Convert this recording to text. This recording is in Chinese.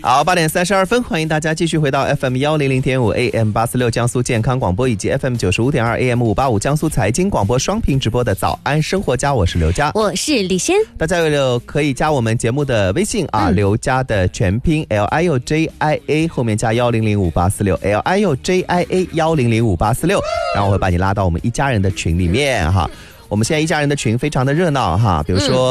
好，8点32分，欢迎大家继续回到 FM 100.5 AM 846江苏健康广播以及 FM 95.2 AM 585江苏财经广播双屏直播的早安生活家，我是刘佳， 我是李仙。 大家有可以加我们节目的微信啊，刘佳的全拼 LIUJIA 后面加10058461 LIUJIA 10058461，然后我会把你拉到我们一家人的群里面哈。我们现在一家人的群非常的热闹哈，比如说